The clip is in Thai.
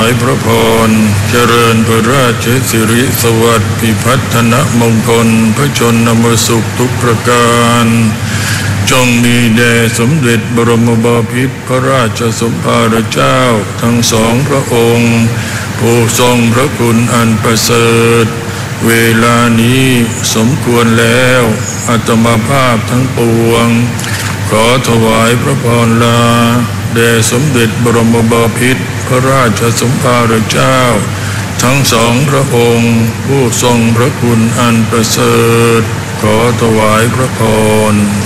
พระพรเจริญพระราชสิริสวัสดิ์พิพัฒนมงคลพระชนมสุขทุกประการจงมีแด่สมเด็จบรมบพิตรพระราชสมภารเจ้าทั้งสองพระองค์ผู้ทรงพระคุณอันประเสริฐเวลานี้สมควรแล้วอาตมาภาพทั้งปวงขอถวายพระพรลาแด่สมเด็จบรมบพิตรพระราชสมภารเจ้าทั้งสองพระองค์ผู้ทรงพระคุณอันประเสริฐขอถวายพระพร